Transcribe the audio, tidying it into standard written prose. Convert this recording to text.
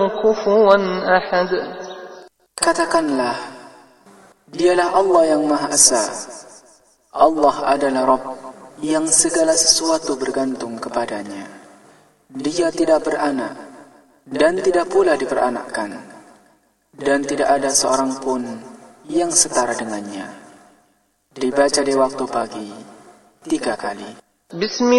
كفوا أحد. Katakanlah, dialah Allah yang Maha Esa. Allah adalah Rabb yang segala sesuatu bergantung kepadanya. Dia tidak beranak dan tidak pula diperanakkan, dan tidak ada seorang pun yang setara dengannya. Dibaca di waktu pagi 3 kali.